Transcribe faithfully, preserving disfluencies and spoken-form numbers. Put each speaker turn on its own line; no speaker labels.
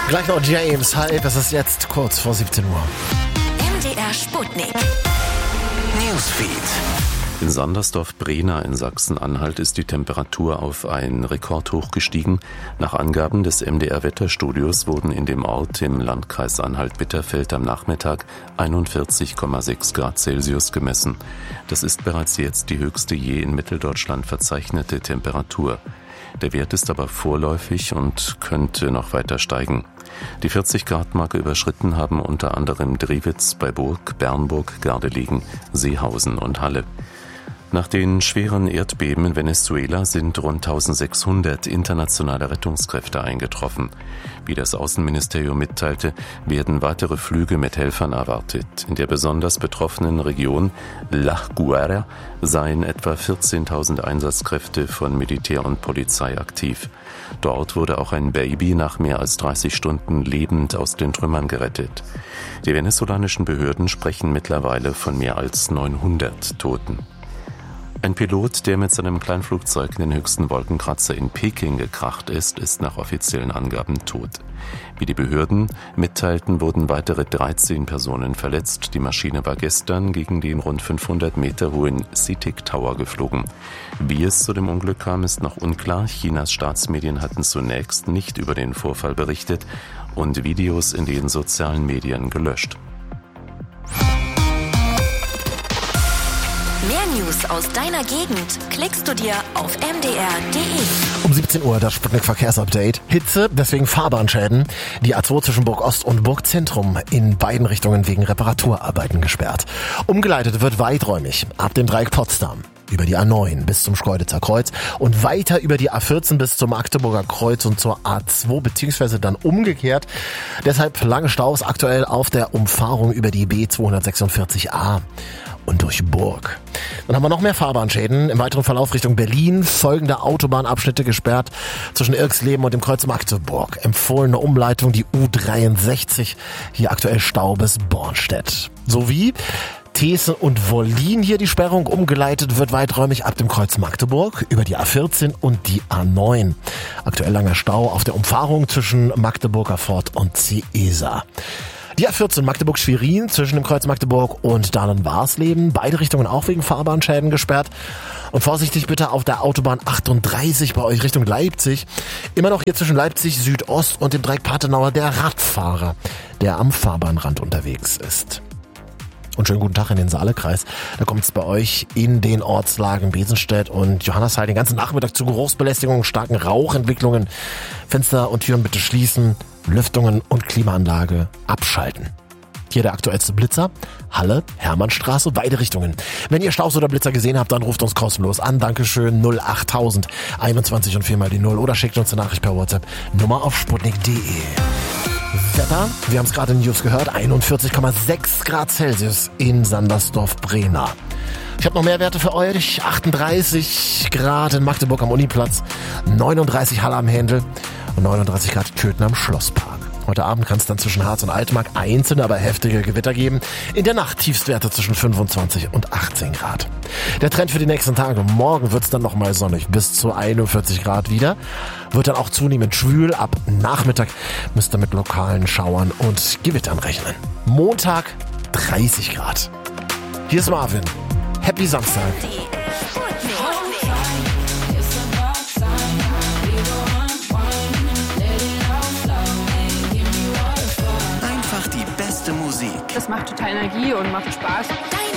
Gleich noch James Hype, es ist jetzt kurz vor siebzehn Uhr.
M D R Sputnik. Newsfeed.
In Sandersdorf-Brena in Sachsen-Anhalt ist die Temperatur auf ein Rekordhoch gestiegen. Nach Angaben des M D R-Wetterstudios wurden in dem Ort im Landkreis Anhalt-Bitterfeld am Nachmittag einundvierzig Komma sechs Grad Celsius gemessen. Das ist bereits jetzt die höchste je in Mitteldeutschland verzeichnete Temperatur. Der Wert ist aber vorläufig und könnte noch weiter steigen. Die vierzig Grad Marke überschritten haben unter anderem Drewitz bei Burg, Bernburg, Gardelegen, Seehausen und Halle. Nach den schweren Erdbeben in Venezuela sind rund eintausendsechshundert internationale Rettungskräfte eingetroffen. Wie das Außenministerium mitteilte, werden weitere Flüge mit Helfern erwartet. In der besonders betroffenen Region La Guaira seien etwa vierzehntausend Einsatzkräfte von Militär und Polizei aktiv. Dort wurde auch ein Baby nach mehr als dreißig Stunden lebend aus den Trümmern gerettet. Die venezolanischen Behörden sprechen mittlerweile von mehr als neunhundert Toten. Ein Pilot, der mit seinem Kleinflugzeug in den höchsten Wolkenkratzer in Peking gekracht ist, ist nach offiziellen Angaben tot. Wie die Behörden mitteilten, wurden weitere dreizehn Personen verletzt. Die Maschine war gestern gegen den rund fünfhundert Meter hohen CITIC Tower geflogen. Wie es zu dem Unglück kam, ist noch unklar. Chinas Staatsmedien hatten zunächst nicht über den Vorfall berichtet und Videos in den sozialen Medien gelöscht.
Mehr News aus deiner Gegend klickst du dir auf m d r punkt d e.
Um siebzehn Uhr das Sputnik-Verkehrsupdate. Hitze, deswegen Fahrbahnschäden. Die A zwei zwischen Burg Ost und Burg Zentrum in beiden Richtungen wegen Reparaturarbeiten gesperrt. Umgeleitet wird weiträumig ab dem Dreieck Potsdam über die A neun bis zum Schkeuditzer Kreuz und weiter über die A vierzehn bis zum Magdeburger Kreuz und zur A zwei, beziehungsweise dann umgekehrt. Deshalb lange Staus aktuell auf der Umfahrung über die B zweihundertsechsundvierzig a. Und durch Burg. Dann haben wir noch mehr Fahrbahnschäden. Im weiteren Verlauf Richtung Berlin folgende Autobahnabschnitte gesperrt zwischen Irksleben und dem Kreuz Magdeburg. Empfohlene Umleitung die U dreiundsechzig, hier aktuell Stau bis Bornstedt. Sowie Thesen und Wollin hier die Sperrung. Umgeleitet wird weiträumig ab dem Kreuz Magdeburg über die A vierzehn und die A neun. Aktuell langer Stau auf der Umfahrung zwischen Magdeburger Fort und Ciesa. Die A vierzehn Magdeburg-Schwerin zwischen dem Kreuz Magdeburg und Dahlen-Warsleben. Beide Richtungen auch wegen Fahrbahnschäden gesperrt. Und vorsichtig bitte auf der Autobahn achtunddreißig bei euch Richtung Leipzig. Immer noch hier zwischen Leipzig Südost und dem Dreieck Pathenauer der Radfahrer, der am Fahrbahnrand unterwegs ist. Und schönen guten Tag in den Saalekreis. Da kommt es bei euch in den Ortslagen Besenstedt und Johannesheil den ganzen Nachmittag zu Geruchsbelästigungen, starken Rauchentwicklungen. Fenster und Türen bitte schließen, Lüftungen und Klimaanlage abschalten. Hier der aktuellste Blitzer. Halle, Hermannstraße, beide Richtungen. Wenn ihr Staus oder Blitzer gesehen habt, dann ruft uns kostenlos an. Dankeschön null achttausend einundzwanzig und viermal die Null oder schickt uns eine Nachricht per WhatsApp. Nummer auf sputnik punkt d e. Wetter, wir haben es gerade in den News gehört, einundvierzig Komma sechs Grad Celsius in Sandersdorf-Brena. Ich habe noch mehr Werte für euch. achtunddreißig Grad in Magdeburg am Uniplatz, neununddreißig Halle am Händel und neununddreißig Grad Köthen am Schlosspark. Heute Abend kann es dann zwischen Harz und Altmark einzelne, aber heftige Gewitter geben. In der Nacht Tiefstwerte zwischen fünfundzwanzig und achtzehn Grad. Der Trend für die nächsten Tage. Morgen wird es dann nochmal sonnig, bis zu einundvierzig Grad wieder. Wird dann auch zunehmend schwül. Ab Nachmittag müsst ihr mit lokalen Schauern und Gewittern rechnen. Montag dreißig Grad. Hier ist Marvin. Happy Samstag.
Das macht total Energie und macht Spaß. Dein